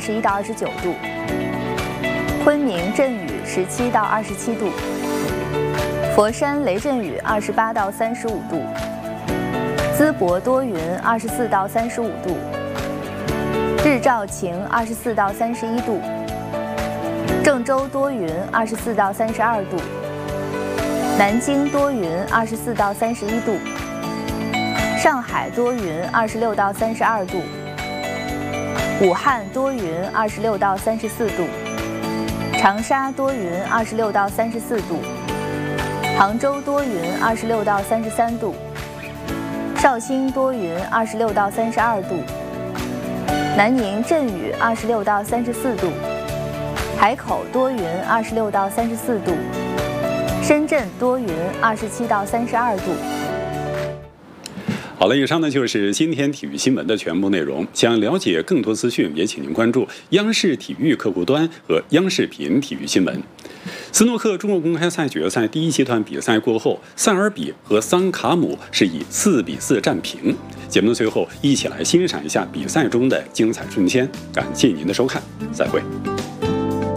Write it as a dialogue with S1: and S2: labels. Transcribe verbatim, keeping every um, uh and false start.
S1: 十一到二十九度，昆明阵雨十七到二十七度，佛山雷阵雨二十八到三十五度，淄博多云二十四到三十五度，日照晴二十四到三十一度，郑州多云二十四到三十二度，南京多云二十四到三十一度，上海多云二十六到三十二度，武汉多云二十六到三十四度，长沙多云二十六到三十四度，杭州多云二十六到三十三度，绍兴多云二十六到三十二度，南宁阵雨二十六到三十四度，海口多云二十六到三十四度，深圳多云二十七到三十二度。
S2: 好了，以上呢就是今天体育新闻的全部内容。想了解更多资讯，也请您关注央视体育客户端和央视频体育新闻。斯诺克中国公开赛决赛第一阶段比赛过后，塞尔比和桑卡姆是以四比四战平。节目的最后，一起来欣赏一下比赛中的精彩瞬间。感谢您的收看，再会。